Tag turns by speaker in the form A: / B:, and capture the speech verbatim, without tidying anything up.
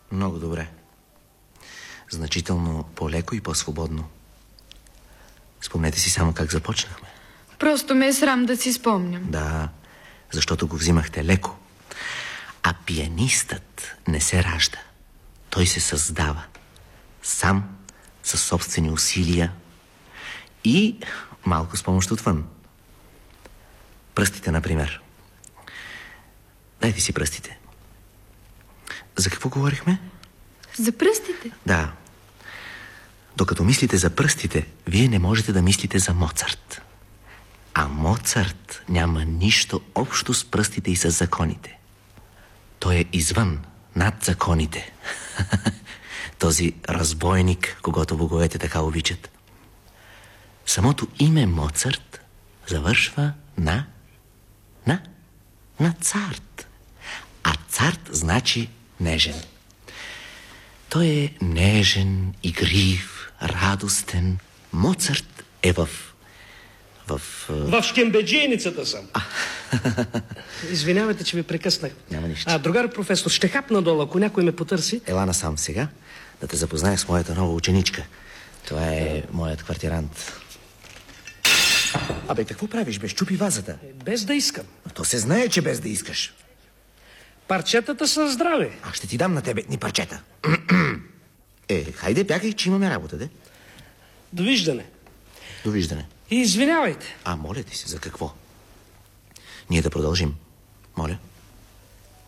A: Много добре. Значително по-леко и по-свободно. Спомнете си само как започнахме.
B: Просто ме е срам да си спомням.
A: Да, защото го взимахте леко. А пианистът не се ражда. Той се създава. Сам, със собствени усилия и малко с помощ отвън. Пръстите, например. Дайте си пръстите. За какво говорихме?
B: За пръстите?
A: Да. Докато мислите за пръстите, вие не можете да мислите за Моцарт. А Моцарт няма нищо общо с пръстите и с законите. Той е извън, над законите. Този разбойник, когато боговете така обичат. Самото име Моцарт завършва на... на... на царт. А царт значи нежен. Той е нежен, игрив, радостен. Моцарт е в... в...
C: В щембеджийницата съм. Извинявайте, че ви прекъснах.
A: Няма нищо.
C: А, другар професор, ще хапна долу, ако някой ме потърси.
A: Ела насам сега, да те запозная с моята нова ученичка. Това е моят квартирант. Абе, какво правиш, бе? Щупи вазата.
C: Без да искам.
A: То се знае, че без да искаш.
C: Парчетата са здрави.
A: Аз ще ти дам на тебе ни парчета. Е, хайде, бягай, че имаме работа, де.
C: Довиждане.
A: Довиждане.
C: И извинявайте.
A: А, моля ти се, за какво? Ние да продължим. Моля.